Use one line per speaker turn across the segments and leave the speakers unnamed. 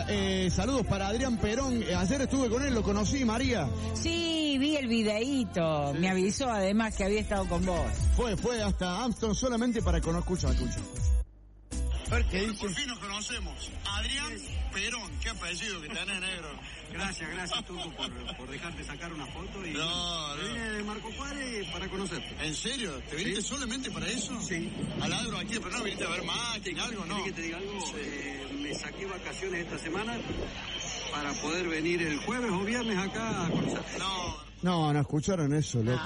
saludos para Adrián Perón. Ayer estuve con él, lo conocí, María.
Sí, vi el videíto. Me avisó además que había estado con vos.
Fue hasta Amsterdam solamente para que nos escuchen.
A ver, ¿qué dice?
Por fin nos conocemos. Adrián Perón, qué apellido que tenés, negro.
Gracias, Tuco, por dejarte sacar una foto. Y
No.
Vine de Marco Juárez para conocerte.
¿En serio? ¿Te viniste solamente para eso?
Sí.
Aladro aquí, pero no viniste a ver máquina, algo, ¿no?
¿Querés que te diga algo? Me saqué vacaciones esta semana para poder venir el jueves o viernes acá a conocerte.
No, escucharon eso, loco.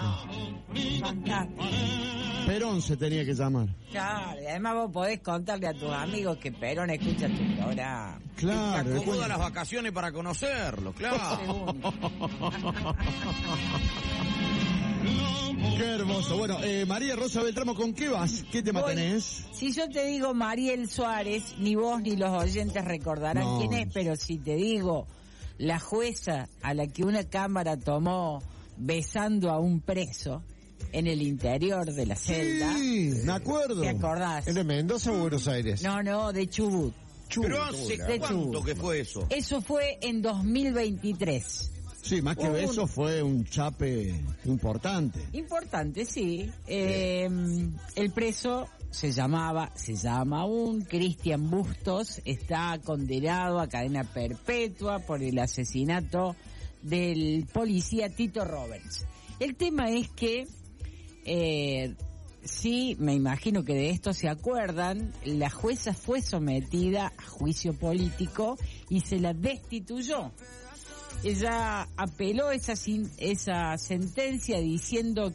Perón se tenía que llamar.
Claro, y además vos podés contarle a tus amigos que Perón escucha tu programa.
Claro.
Te acomoda las vacaciones para conocerlo, claro.
Qué hermoso. Bueno, María Rosa Beltramo, ¿con qué vas? ¿Qué tema tenés?
Si yo te digo Mariel Suárez, ni vos ni los oyentes recordarán quién es, pero si te digo la jueza a la que una cámara tomó besando a un preso en el interior de la celda.
Sí, me acuerdo.
¿Te acordás?
¿En de Mendoza o Buenos Aires?
No, de Chubut.
Pero ¿hace cuánto que fue eso?
Eso fue en 2023.
Sí, más que beso fue un chape importante.
Importante, sí. El preso se llama aún Cristian Bustos, está condenado a cadena perpetua por el asesinato del policía Tito Roberts. El tema es que, sí, me imagino que de esto se acuerdan, la jueza fue sometida a juicio político y se la destituyó. Ella apeló esa sentencia diciendo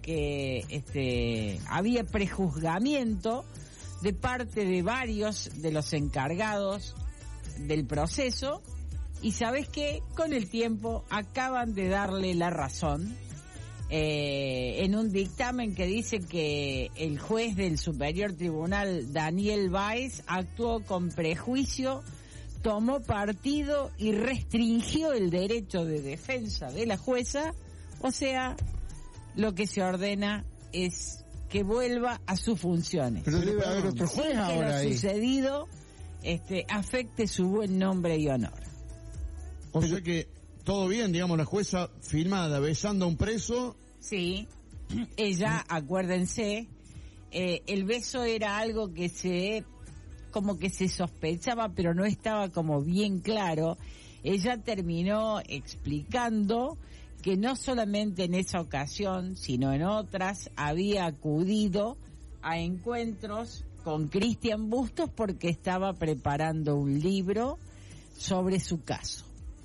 que había prejuzgamiento de parte de varios de los encargados del proceso y ¿sabes qué? Con el tiempo acaban de darle la razón en un dictamen que dice que el juez del Superior Tribunal Daniel Báez actuó con prejuicio, tomó partido y restringió el derecho de defensa de la jueza, o sea, lo que se ordena es que vuelva a sus funciones.
Pero debe haber otro juez ahora
que lo
ahí.
Sucedido afecte su buen nombre y honor.
O sea que todo bien, digamos, la jueza filmada besando a un preso.
Sí, ella, acuérdense, el beso era algo que como que se sospechaba, pero no estaba como bien claro. Ella terminó explicando que no solamente en esa ocasión, sino en otras, había acudido a encuentros con Cristian Bustos porque estaba preparando un libro sobre su caso.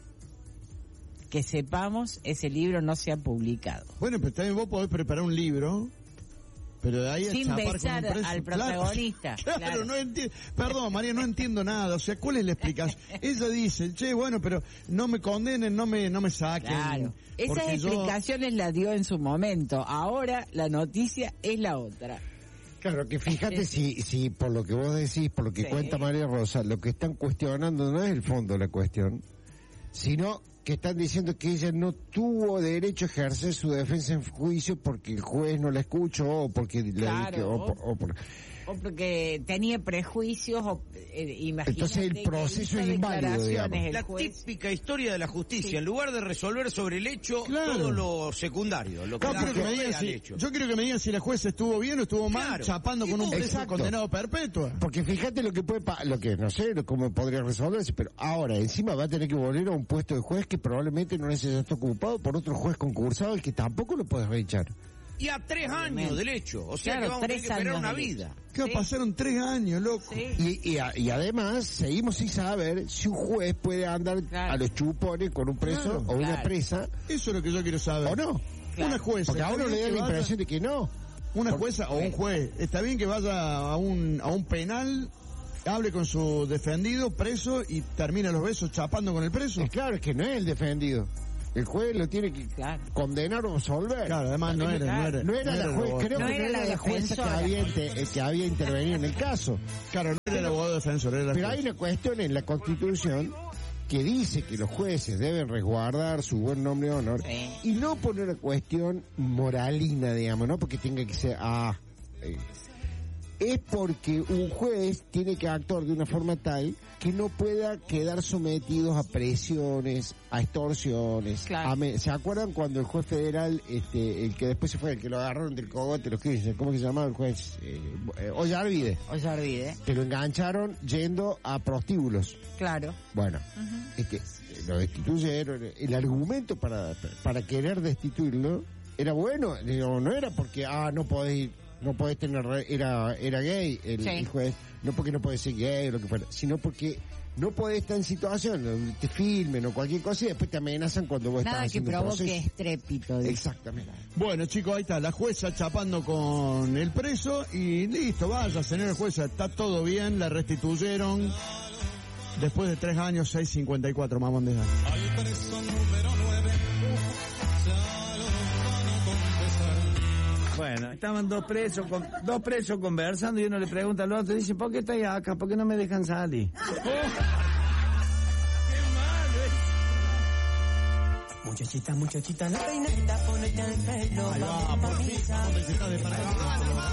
Que sepamos, ese libro no se ha publicado.
Bueno, pero también vos podés preparar un libro, pero de ahí
sin
a chapar
besar
con un preso.
al protagonista.
Claro. No entiendo. Perdón, María, no entiendo nada. O sea, ¿cuál es la explicación? Ella dice, bueno, pero no me condenen, no me saquen.
Claro. Esas explicaciones las dio en su momento. Ahora la noticia es la otra.
Claro, que fíjate si por lo que vos decís, por lo que cuenta María Rosa, lo que están cuestionando no es el fondo de la cuestión, sino que están diciendo que ella no tuvo derecho a ejercer su defensa en juicio porque el juez no la escuchó o porque
o porque tenía prejuicios o imagínate.
Entonces el proceso es inválido, digamos.
La típica historia de la justicia, en lugar de resolver sobre el hecho todo lo secundario, lo que
yo quiero que me digan si la jueza estuvo bien o estuvo mal chapando con un preso condenado perpetua.
Porque fíjate lo que no sé cómo podría resolverse, pero ahora encima va a tener que volver a un puesto de juez que probablemente no necesita ocupado por otro juez concursado, el que tampoco lo puedes reechar.
Y a 3 años del hecho, o sea que vamos a tener que esperar una vida.
¿Qué pasaron 3 años, loco?
Sí.
Y además seguimos sin saber si un juez puede andar a los chupones con un preso o una presa.
Eso es lo que yo quiero saber.
¿O no?
Una jueza.
Porque a uno le da la impresión de que no.
Una jueza o un juez. Está bien que vaya a un penal, hable con su defendido, preso, y termina los besos chapando con el preso.
Claro, es que no es el defendido. El juez lo tiene que condenar o absolver.
Claro, además no era
la jueza, creo que no era la jueza que había intervenido en el caso.
Claro, no era el abogado defensor, era la
Pero
jueza.
hay una cuestión en la Constitución que dice que los jueces deben resguardar su buen nombre y honor y no poner una cuestión moralina, digamos, no porque tenga que ser es porque un juez tiene que actuar de una forma tal que no pueda quedar sometidos a presiones, a extorsiones.
Claro.
¿Se acuerdan cuando el juez federal, el que después se fue, el que lo agarraron del cogote, ¿cómo que se llamaba el juez? Ollarvide.
Ollarvide.
Que lo engancharon yendo a prostíbulos.
Claro.
Bueno, lo destituyeron. El argumento para querer destituirlo era bueno. Digo, no era porque, no podés tener, era gay el juez, no porque no podés ser gay o lo que fuera, sino porque no podés estar en situación donde te filmen o cualquier cosa y después te amenazan cuando vos estás haciendo un proceso.
Nada que provoque estrépito.
Exactamente.
Bueno, chicos, ahí está, la jueza chapando con el preso y listo, vaya, señora jueza, está todo bien, la restituyeron después de 3 años, 6.54, mamón de edad.
Bueno, estaban dos presos conversando y uno le pregunta al otro, dice, ¿por qué estáis acá? ¿Por qué no me dejan salir? ¡Qué malo es!
Muchachita, la peineta, ponete el pelo.
Ahí va, por fin,